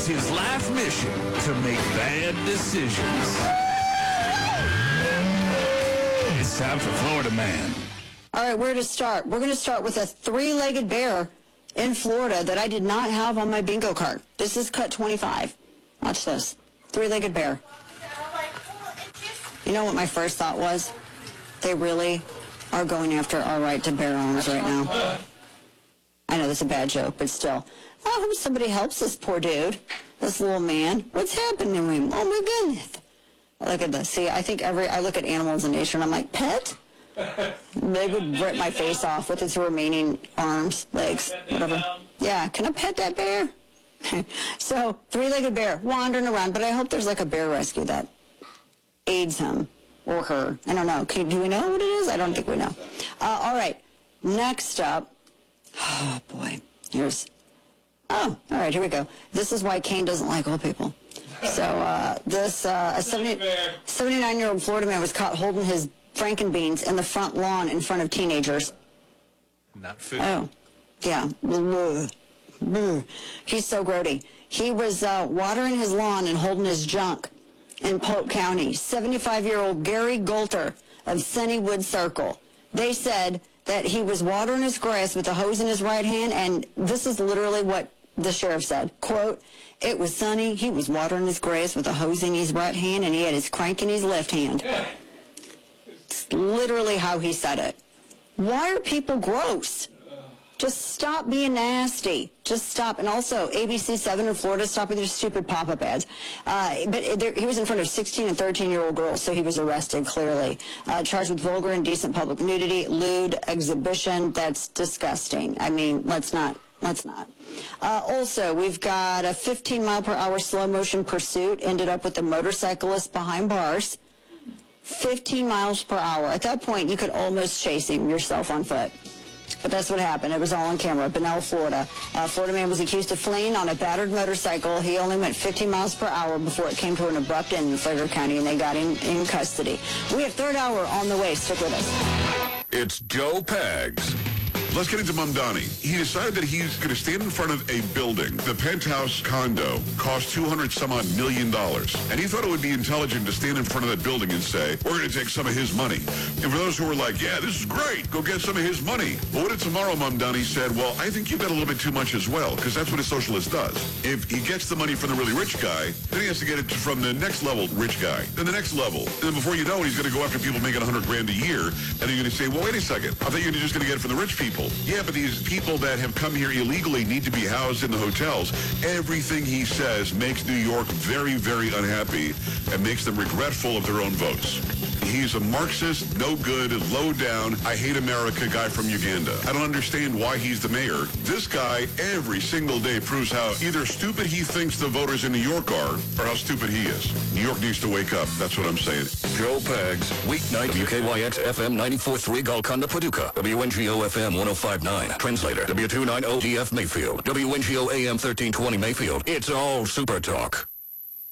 It's his life mission to make bad decisions. It's time for Florida Man. All right, where to start? We're going to start with a three-legged bear in Florida that I did not have on my bingo card. This is cut 25. Watch this. Three-legged bear. You know what my first thought was? They really are going after our right to bear arms right now. I know that's a bad joke, but still. I hope somebody helps this poor dude, this little man. What's happening to him? Oh, my goodness. Look at this. See, I think I look at animals in nature, and I'm like, pet? They would rip my face off with its remaining arms, legs, whatever. Yeah, can I pet that bear? So, three-legged bear wandering around, but I hope there's like a bear rescue that aids him or her. I don't know. Do we know what it is? I don't think we know. All right. Next up. Oh, boy. All right, here we go. This is why Kane doesn't like old people. So, a 79-year-old Florida man was caught holding his Frankenbeans in the front lawn in front of teenagers. Not food. Oh, yeah. He's so grody. He was watering his lawn and holding his junk in Polk County. 75-year-old Gary Golter of Sunnywood Circle. They said that he was watering his grass with a hose in his right hand, and this is literally what the sheriff said. Quote, "It was sunny. He was watering his grass with a hose in his right hand, and he had his crank in his left hand." It's literally how he said it. Why are people gross? Just stop being nasty. Just stop. And also, ABC7 in Florida, stop with your stupid pop-up ads. He was in front of 16 and 13-year-old girls, so he was arrested, clearly. Charged with vulgar and indecent public nudity, lewd exhibition. That's disgusting. I mean, let's not. Also, we've got a 15-mile-per-hour slow-motion pursuit. Ended up with the motorcyclist behind bars. 15 miles per hour. At that point, you could almost chase him yourself on foot. But that's what happened. It was all on camera. Bunnell, Florida. Florida man was accused of fleeing on a battered motorcycle. He only went 15 miles per hour before it came to an abrupt end in Frederick County, and they got him in custody. We have third hour on the way. Stick with us. It's Joe Pags. Let's get into Mamdani. He decided that he's going to stand in front of a building. The penthouse condo cost $200-some-odd million. And he thought it would be intelligent to stand in front of that building and say, we're going to take some of his money. And for those who were like, yeah, this is great, go get some of his money. But what if tomorrow Mamdani said, well, I think you got a little bit too much as well, because that's what a socialist does. If he gets the money from the really rich guy, then he has to get it from the next level rich guy, then the next level. And then before you know it, he's going to go after people making $100 grand a year, and you're going to say, well, wait a second, I thought you were just going to get it from the rich people. Yeah, but these people that have come here illegally need to be housed in the hotels. Everything he says makes New York very, very unhappy and makes them regretful of their own votes. He's a Marxist, no good, low down, I hate America guy from Uganda. I don't understand why he's the mayor. This guy every single day proves how either stupid he thinks the voters in New York are or how stupid he is. New York needs to wake up. That's what I'm saying. Joe Pags, weeknight, WKYX FM 94.3 Golconda, Paducah, WNGO FM 105.9, translator, W290 DF Mayfield, WNGO AM 1320 Mayfield. It's all Super Talk.